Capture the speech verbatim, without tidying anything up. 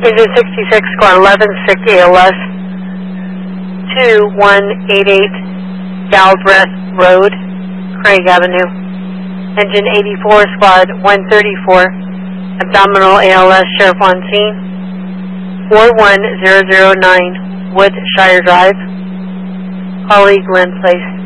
Engine sixty-six, squad eleven, sick A L S, two one eight eight Galbraith Road, Craig Avenue. Engine eighty-four, squad one thirty-four, abdominal A L S, sheriff on scene, four one zero zero nine Woodshire Drive, Holly Glen Place.